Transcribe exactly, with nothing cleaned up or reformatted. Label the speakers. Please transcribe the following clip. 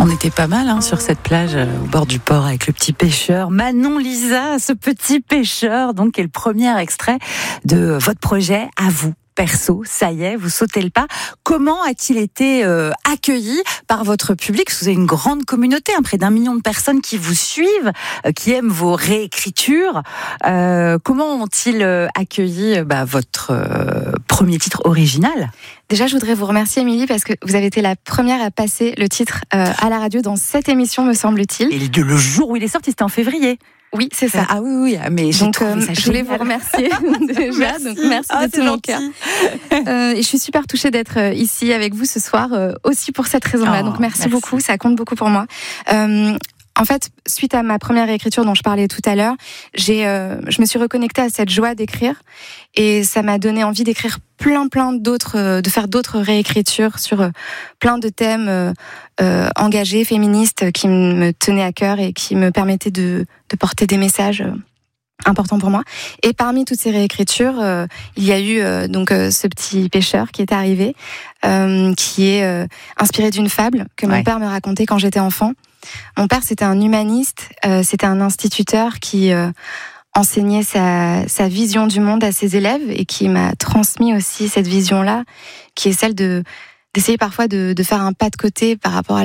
Speaker 1: On était pas mal hein, sur cette plage euh, au bord du port avec le petit pêcheur. Manon Lisa, ce petit pêcheur, donc, est le premier extrait de votre projet à vous. Perso, ça y est, vous sautez le pas. Comment a-t-il été euh, accueilli par votre public? Vous avez une grande communauté, hein, près d'un million de personnes qui vous suivent, euh, qui aiment vos réécritures. Euh, comment ont-ils euh, accueilli euh, bah, votre euh, premier titre original?
Speaker 2: Déjà, je voudrais vous remercier, Émilie, parce que vous avez été la première à passer le titre euh, à la radio dans cette émission, me semble-t-il.
Speaker 1: Et le jour où il est sorti, c'était en février.
Speaker 2: Oui, c'est ça.
Speaker 1: Ah oui, oui, mais
Speaker 2: donc euh, je voulais vous remercier déjà.
Speaker 1: Merci.
Speaker 2: Donc merci
Speaker 1: ah,
Speaker 2: de tout mon cœur. Euh, et je suis super touchée d'être ici avec vous ce soir euh, aussi pour cette raison-là.
Speaker 1: Oh,
Speaker 2: donc merci,
Speaker 1: merci
Speaker 2: beaucoup, ça compte beaucoup pour moi. Euh, En fait, suite à ma première réécriture dont je parlais tout à l'heure, j'ai, euh, je me suis reconnectée à cette joie d'écrire et ça m'a donné envie d'écrire plein, plein d'autres, euh, de faire d'autres réécritures sur euh, plein de thèmes euh, euh, engagés, féministes, qui me tenaient à cœur et qui me permettaient de, de porter des messages euh, importants pour moi. Et parmi toutes ces réécritures, euh, il y a eu euh, donc euh, ce petit pêcheur qui est arrivé, euh, qui est euh, inspiré d'une fable que mon
Speaker 1: ouais.
Speaker 2: père me racontait quand j'étais enfant. Mon père, c'était un humaniste, euh, c'était un instituteur qui euh, enseignait sa, sa vision du monde à ses élèves et qui m'a transmis aussi cette vision-là, qui est celle de d'essayer parfois de, de faire un pas de côté par rapport à